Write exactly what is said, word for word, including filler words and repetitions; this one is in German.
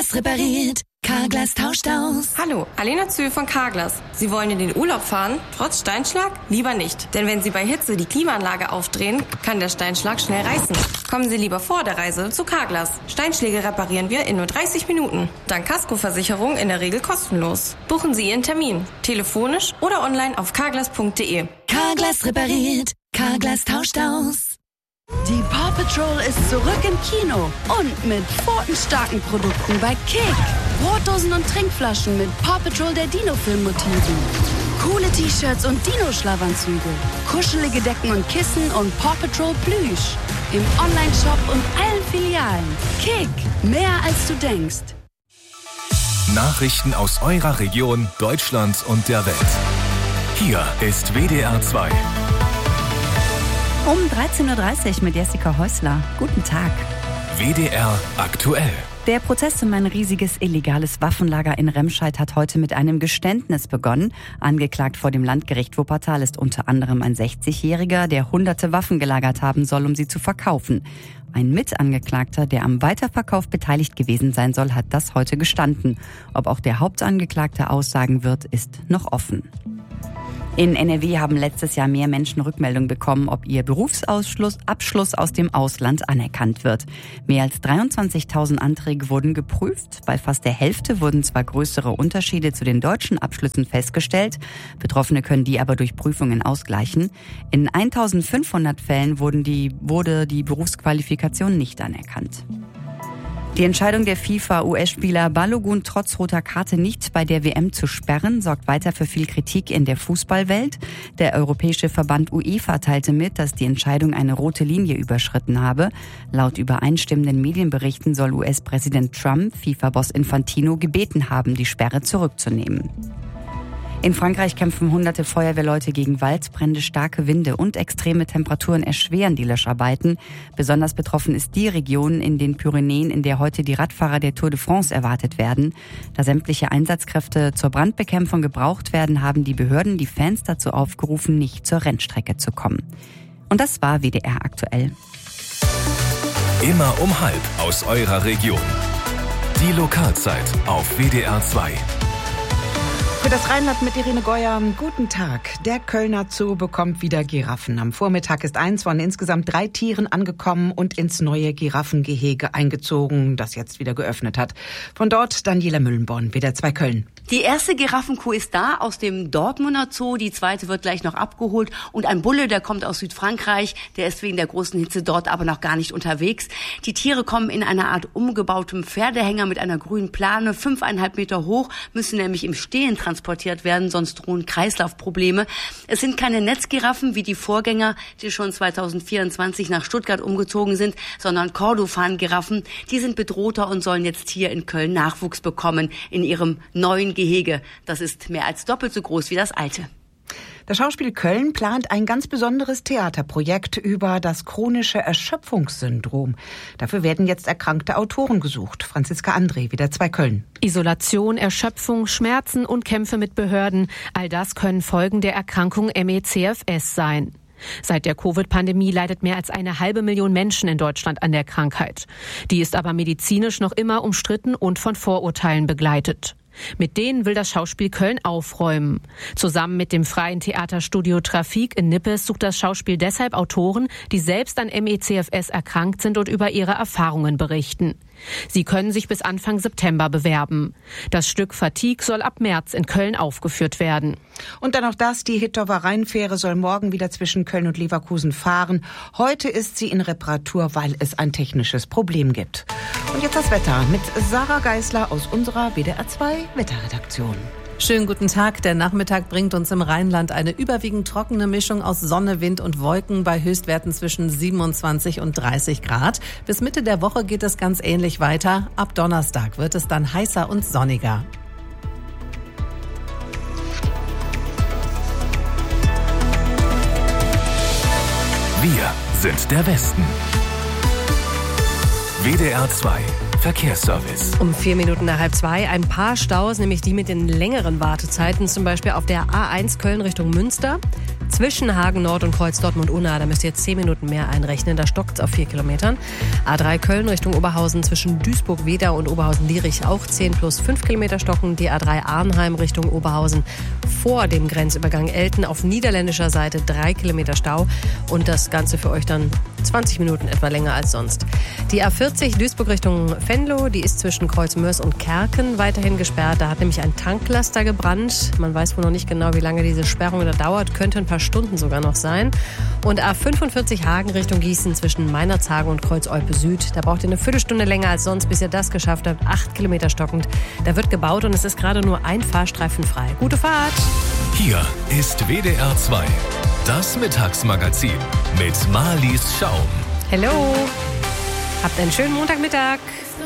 Carglass repariert, Carglass tauscht aus. Hallo, Alena Zühl von Carglass. Sie wollen in den Urlaub fahren, trotz Steinschlag? Lieber nicht. Denn wenn Sie bei Hitze die Klimaanlage aufdrehen, kann der Steinschlag schnell reißen. Kommen Sie lieber vor der Reise zu Carglass. Steinschläge reparieren wir in nur dreißig Minuten. Dank Kaskoversicherung in der Regel kostenlos. Buchen Sie Ihren Termin. Telefonisch oder online auf carglass punkt de. Carglass repariert, Carglass tauscht aus. Die Paw Patrol ist zurück im Kino und mit pfotenstarken Produkten bei Kick. Brotdosen und Trinkflaschen mit Paw Patrol der Dino-Film-Motiven. Coole T-Shirts und Dino-Schlafanzüge. Kuschelige Decken und Kissen und Paw Patrol Plüsch. Im Online-Shop und allen Filialen. Kick, mehr als du denkst. Nachrichten aus eurer Region, Deutschland und der Welt. Hier ist W D R zwei. Um dreizehn Uhr dreißig mit Jessica Häusler. Guten Tag. W D R aktuell. Der Prozess um ein riesiges illegales Waffenlager in Remscheid hat heute mit einem Geständnis begonnen. Angeklagt vor dem Landgericht Wuppertal ist unter anderem ein sechzigjähriger, der hunderte Waffen gelagert haben soll, um sie zu verkaufen. Ein Mitangeklagter, der am Weiterverkauf beteiligt gewesen sein soll, hat das heute gestanden. Ob auch der Hauptangeklagte aussagen wird, ist noch offen. In N R W haben letztes Jahr mehr Menschen Rückmeldung bekommen, ob ihr Berufsabschluss Abschluss aus dem Ausland anerkannt wird. Mehr als dreiundzwanzigtausend Anträge wurden geprüft. Bei fast der Hälfte wurden zwar größere Unterschiede zu den deutschen Abschlüssen festgestellt. Betroffene können die aber durch Prüfungen ausgleichen. In eintausendfünfhundert Fällen wurden die, wurde die Berufsqualifikation nicht anerkannt. Die Entscheidung der FIFA, U S-Spieler Balogun trotz roter Karte nicht bei der W M zu sperren, sorgt weiter für viel Kritik in der Fußballwelt. Der europäische Verband UEFA teilte mit, dass die Entscheidung eine rote Linie überschritten habe. Laut übereinstimmenden Medienberichten soll U S-Präsident Trump FIFA-Boss Infantino gebeten haben, die Sperre zurückzunehmen. In Frankreich kämpfen hunderte Feuerwehrleute gegen Waldbrände, starke Winde und extreme Temperaturen erschweren die Löscharbeiten. Besonders betroffen ist die Region in den Pyrenäen, in der heute die Radfahrer der Tour de France erwartet werden. Da sämtliche Einsatzkräfte zur Brandbekämpfung gebraucht werden, haben die Behörden die Fans dazu aufgerufen, nicht zur Rennstrecke zu kommen. Und das war W D R aktuell. Immer um halb aus eurer Region. Die Lokalzeit auf W D R zwei. Für das Rheinland mit Irene Geuer, guten Tag. Der Kölner Zoo bekommt wieder Giraffen. Am Vormittag ist eins von insgesamt drei Tieren angekommen und ins neue Giraffengehege eingezogen, das jetzt wieder geöffnet hat. Von dort Daniela Müllenborn, W D R zwei Köln. Die erste Giraffenkuh ist da aus dem Dortmunder Zoo, die zweite wird gleich noch abgeholt und ein Bulle, der kommt aus Südfrankreich, der ist wegen der großen Hitze dort aber noch gar nicht unterwegs. Die Tiere kommen in einer Art umgebautem Pferdehänger mit einer grünen Plane, fünfeinhalb Meter hoch, müssen nämlich im Stehen transportiert werden, sonst drohen Kreislaufprobleme. Es sind keine Netzgiraffen wie die Vorgänger, die schon zweitausendvierundzwanzig nach Stuttgart umgezogen sind, sondern Kordofan-Giraffen. Die sind bedrohter und sollen jetzt hier in Köln Nachwuchs bekommen in ihrem neuen Gehege. Das ist mehr als doppelt so groß wie das alte. Das Schauspiel Köln plant ein ganz besonderes Theaterprojekt über das chronische Erschöpfungssyndrom. Dafür werden jetzt erkrankte Autoren gesucht. Franziska André, W D R zwei Köln. Isolation, Erschöpfung, Schmerzen und Kämpfe mit Behörden. All das können Folgen der Erkrankung M E C F S sein. Seit der Covid-Pandemie leidet mehr als eine halbe Million Menschen in Deutschland an der Krankheit. Die ist aber medizinisch noch immer umstritten und von Vorurteilen begleitet. Mit denen will das Schauspiel Köln aufräumen. Zusammen mit dem freien Theaterstudio Trafik in Nippes sucht das Schauspiel deshalb Autoren, die selbst an M E C F S erkrankt sind und über ihre Erfahrungen berichten. Sie können sich bis Anfang September bewerben. Das Stück Fatigue soll ab März in Köln aufgeführt werden. Und dann noch das, die Hittorfer Rheinfähre soll morgen wieder zwischen Köln und Leverkusen fahren. Heute ist sie in Reparatur, weil es ein technisches Problem gibt. Und jetzt das Wetter mit Sarah Geisler aus unserer W D R zwei Wetterredaktion. Schönen guten Tag. Der Nachmittag bringt uns im Rheinland eine überwiegend trockene Mischung aus Sonne, Wind und Wolken bei Höchstwerten zwischen siebenundzwanzig und dreißig Grad. Bis Mitte der Woche geht es ganz ähnlich weiter. Ab Donnerstag wird es dann heißer und sonniger. Wir sind der Westen. W D R zwei Verkehrsservice. Um vier Minuten nach halb zwei ein paar Staus, nämlich die mit den längeren Wartezeiten, zum Beispiel auf der A eins Köln Richtung Münster. zwischen Hagen Nord und Kreuz Dortmund-Unna. Da müsst ihr jetzt zehn Minuten mehr einrechnen. Da stockt es auf vier Kilometern. A drei Köln Richtung Oberhausen zwischen Duisburg-Wedau und Oberhausen-Lierich auch zehn plus fünf Kilometer stocken. Die A drei Arnheim Richtung Oberhausen vor dem Grenzübergang Elten auf niederländischer Seite drei Kilometer Stau. Und das Ganze für euch dann zwanzig Minuten etwa länger als sonst. Die A vierzig Duisburg Richtung Venlo, die ist zwischen Kreuzmörs und Kerken weiterhin gesperrt. Da hat nämlich ein Tanklaster gebrannt. Man weiß wohl noch nicht genau, wie lange diese Sperrung da dauert. Könnte ein paar Stunden sogar noch sein. Und A fünfundvierzig Hagen Richtung Gießen zwischen Meinerzhagen und Kreuz-Olpe Süd. Da braucht ihr eine Viertelstunde länger als sonst, bis ihr das geschafft habt. Acht Kilometer stockend. Da wird gebaut und es ist gerade nur ein Fahrstreifen frei. Gute Fahrt! Hier ist W D R zwei, das Mittagsmagazin mit Marlies Schaum. Hello! Habt einen schönen Montagmittag.